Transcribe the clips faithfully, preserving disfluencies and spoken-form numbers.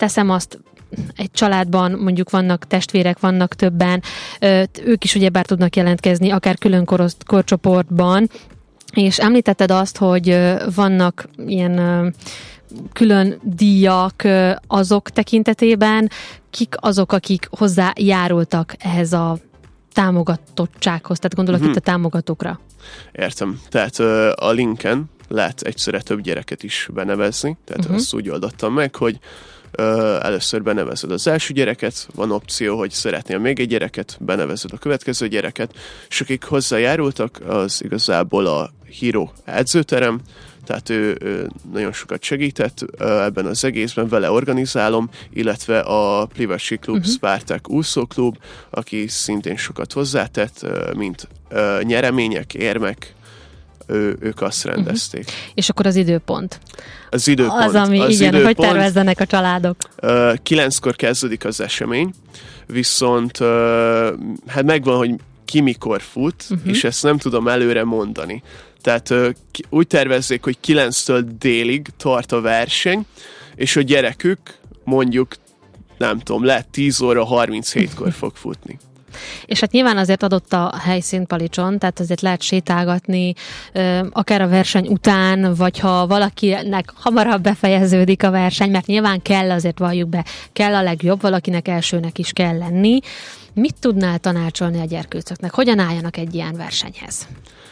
teszem azt, egy családban mondjuk vannak testvérek, vannak többen, ők is ugyebár tudnak jelentkezni, akár külön korost, korcsoportban, és említetted azt, hogy vannak ilyen külön díjak azok tekintetében, kik azok, akik hozzájárultak ehhez a támogatottsághoz, tehát gondolok hmm. itt a támogatókra. Értem. Tehát a linken lehet egyszerre több gyereket is benevezni, tehát uh-huh. azt úgy oldottam meg, hogy először benevezed az első gyereket, van opció, hogy szeretnél még egy gyereket, benevezed a következő gyereket, és akik hozzájárultak, az igazából a Hero edzőterem, tehát ő, ő nagyon sokat segített ebben az egészben, vele organizálom, illetve a Plivassy Klub uh-huh. Spartak úszóklub, aki szintén sokat hozzátett, mint nyeremények, érmek, ő, ők azt rendezték. Uh-huh. És akkor az időpont? Az időpont. Az, ami az igen, időpont, hogy tervezzenek a családok? Kilenckor kezdődik az esemény, viszont hát megvan, hogy ki mikor fut, uh-huh. és ezt nem tudom előre mondani. Tehát úgy tervezzék, hogy kilenctől délig tart a verseny, és a gyerekük mondjuk, nem tudom, lehet tíz óra harminchétkor fog futni. És hát nyilván azért adott a helyszín Palicson, tehát azért lehet sétálgatni, akár a verseny után, vagy ha valakinek hamarabb befejeződik a verseny, mert nyilván kell, azért valljuk be, kell a legjobb, valakinek elsőnek is kell lenni. Mit tudnál tanácsolni a gyerkőcöknek? Hogyan álljanak egy ilyen versenyhez?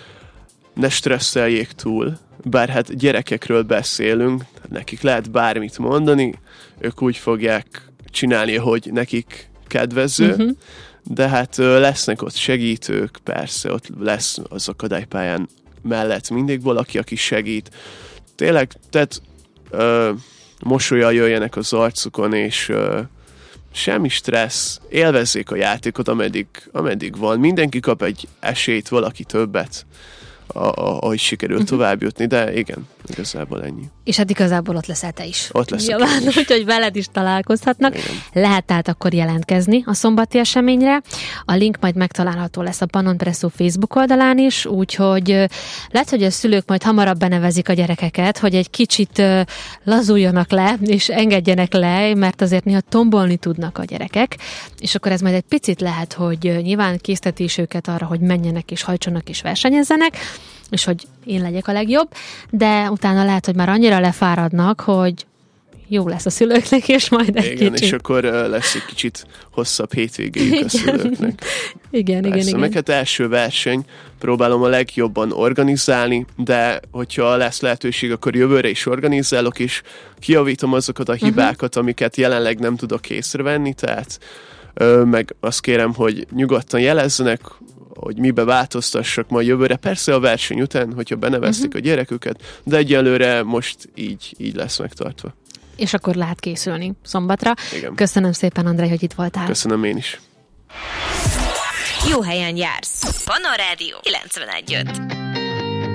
Ne stresszeljék túl, bár hát gyerekekről beszélünk, nekik lehet bármit mondani, ők úgy fogják csinálni, hogy nekik kedvező, uh-huh. de hát lesznek ott segítők, persze, ott lesz az akadálypályán mellett mindig valaki, aki segít. Tényleg, tehát ö, mosollyal jöjjenek az arcukon, és ö, semmi stressz, élvezzék a játékot, ameddig, ameddig van. Mindenki kap egy esélyt, valaki többet, ahogy sikerül uh-huh. tovább jutni, de igen, igazából ennyi. És hát igazából ott leszel te is. Ott leszek Nyilván, úgyhogy veled is találkozhatnak. Igen. Lehet tehát akkor jelentkezni a szombati eseményre. A link majd megtalálható lesz a Pannon Presszó Facebook oldalán is, úgyhogy lehet, hogy a szülők majd hamarabb benevezik a gyerekeket, hogy egy kicsit lazuljanak le, és engedjenek le, mert azért néha tombolni tudnak a gyerekek, és akkor ez majd egy picit lehet, hogy nyilván készteti is őket arra, hogy menjenek és hajtsanak és versenyezzenek, és hogy én legyek a legjobb, de utána lehet, hogy már annyira lefáradnak, hogy jó lesz a szülőknek, és majd egy igen, kicsit. És akkor lesz egy kicsit hosszabb hétvégéjük a szülőknek. Igen, igen, igen. Meg hát első verseny, próbálom a legjobban organizálni, de hogyha lesz lehetőség, akkor jövőre is organizálok, és kijavítom azokat a hibákat, uh-huh. amiket jelenleg nem tudok észrevenni, tehát ö, meg azt kérem, hogy nyugodtan jelezzenek, hogy mibe változtassak majd jövőre. Persze a verseny után, hogyha benevezték uh-huh. a gyereküket, de egyelőre most így, így lesz megtartva. És akkor lehet készülni szombatra. Igen. Köszönöm szépen, Andrej, hogy itt voltál. Köszönöm én is. Jó helyen jársz. Pannon Rádió kilencvenegy öt.